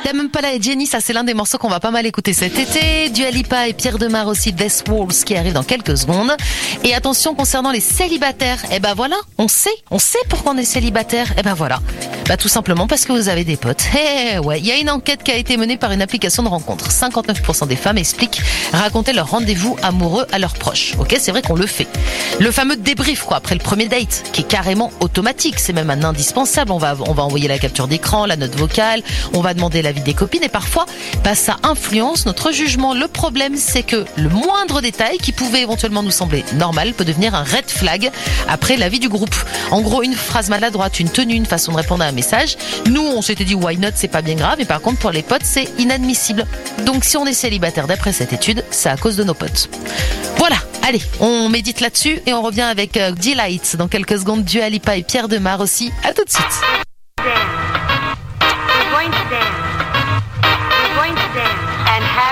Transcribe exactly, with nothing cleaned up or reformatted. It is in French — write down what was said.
Damon Pala et Jenny, ça c'est l'un des morceaux qu'on va pas mal écouter cet été. Dua Lipa et Pierre Demar aussi, Death Walls qui arrive dans quelques secondes. Et attention concernant les célibataires, eh ben voilà, on sait, on sait pourquoi on est célibataire. Eh ben voilà, bah tout simplement parce que vous avez des potes. Eh ouais, il y a une enquête qui a été menée par une application de rencontre. cinquante-neuf pour cent des femmes expliquent raconter leur rendez-vous amoureux à leurs proches. Ok, c'est vrai qu'on le fait. Le fameux débrief quoi après le premier date, qui est carrément automatique, c'est même un indispensable. On va, on va envoyer la capture d'écran, la note vocale, on va demander l'avis des copines et parfois, bah, ça influence notre jugement. Le problème, c'est que le moindre détail qui pouvait éventuellement nous sembler normal peut devenir un red flag après l'avis du groupe. En gros, une phrase maladroite, une tenue, une façon de répondre à un message. Nous, on s'était dit why not, c'est pas bien grave, et par contre, pour les potes, c'est inadmissible. Donc, si on est célibataire d'après cette étude, c'est à cause de nos potes. Voilà. Allez, on médite là-dessus et on revient avec euh, Delight dans quelques secondes. Dua Lipa et Pierre Demar aussi. À tout de suite. Dance. We're going to dance. We're going to dance and have